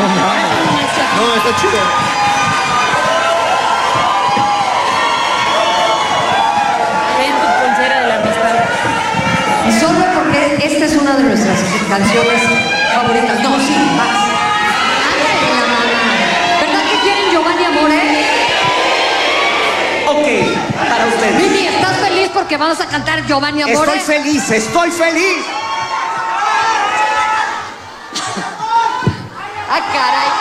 No, está chido. Ven tu pulsera de la amistad. Y solo porque esta es una de nuestras canciones favoritas. No, sí, vas. Ándale, la mamá. ¿Verdad que quieren Giovanni Amore? Ok, para ustedes. Mimi, ¿estás feliz porque vamos a cantar Giovanni Amore? Estoy feliz, estoy feliz. ¡Ah, caray!